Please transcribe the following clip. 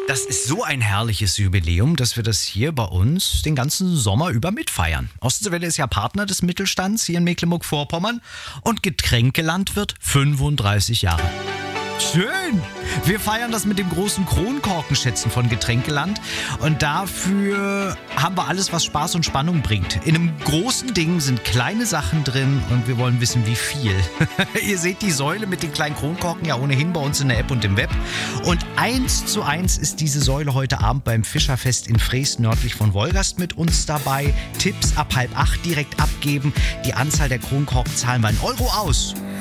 Das ist so ein herrliches Jubiläum, dass wir das hier bei uns den ganzen Sommer über mitfeiern. Ostseewelle ist ja Partner des Mittelstands hier in Mecklenburg-Vorpommern und Getränkeland wird 35 Jahre. Schön! Wir feiern das mit dem großen Kronkorkenschätzen von Getränkeland und dafür haben wir alles, was Spaß und Spannung bringt. In einem großen Ding sind kleine Sachen drin und wir wollen wissen, wie viel. Ihr seht die Säule mit den kleinen Kronkorken ja ohnehin bei uns in der App und im Web. Und 1:1 ist diese Säule heute Abend beim Fischerfest in Frees nördlich von Wolgast mit uns dabei. Tipps ab 7:30 direkt abgeben. Die Anzahl der Kronkorken zahlen wir 1 Euro aus.